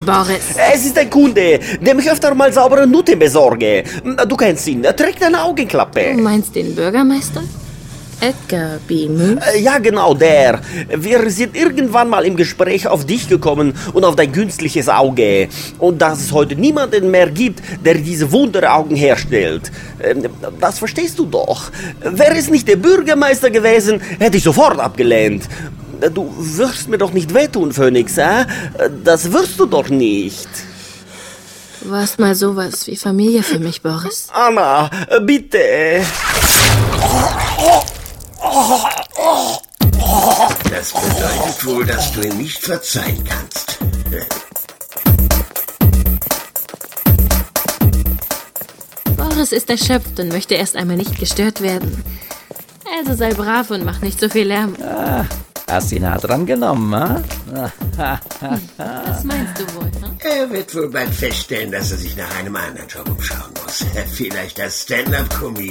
Boris? Es ist ein Kunde, der mich öfter mal saubere Nutte besorge. Du kennst ihn, er trägt eine Augenklappe. Du meinst den Bürgermeister? Edgar Bimüs? Ja, genau, der. Wir sind irgendwann mal im Gespräch auf dich gekommen und auf dein künstliches Auge. Und dass es heute niemanden mehr gibt, der diese Wunderaugen herstellt. Das verstehst du doch. Wäre es nicht der Bürgermeister gewesen, hätte ich sofort abgelehnt. Du wirst mir doch nicht wehtun, Phoenix, eh? Das wirst du doch nicht. Du warst mal sowas wie Familie für mich, Boris. Anna, bitte. Das bedeutet wohl, dass du ihm nicht verzeihen kannst. Boris ist erschöpft und möchte erst einmal nicht gestört werden. Also sei brav und mach nicht so viel Lärm. Hast ihn hart dran genommen, ha? Was meinst du wohl, hm? Er wird wohl bald feststellen, dass er sich nach einem anderen Job umschauen muss. Vielleicht als Stand-up-Comedian.